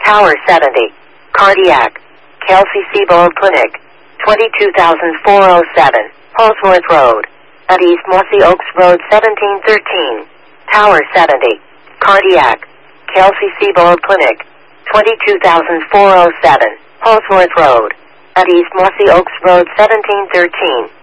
Tower 70. Cardiac. Kelsey Seabold Clinic. 22,407. Holsworth Road. At East Mossy Oaks Road 1713. Tower 70. Cardiac. Kelsey Seabold Clinic. 22,407. Holsworth Road. At East Mossy Oaks Road 1713.